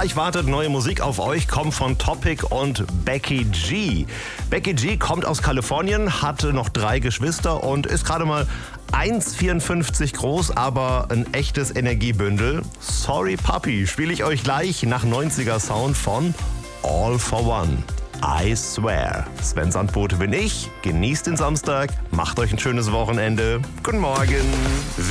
Gleich wartet neue Musik auf euch, kommt von Topic und Becky G. Becky G kommt aus Kalifornien, hatte noch 3 Geschwister und ist gerade mal 1,54 groß, aber ein echtes Energiebündel. Sorry Papi, spiele ich euch gleich nach 90er Sound von All for One. I swear. Sven Sandbote bin ich. Genießt den Samstag, macht euch ein schönes Wochenende. Guten Morgen.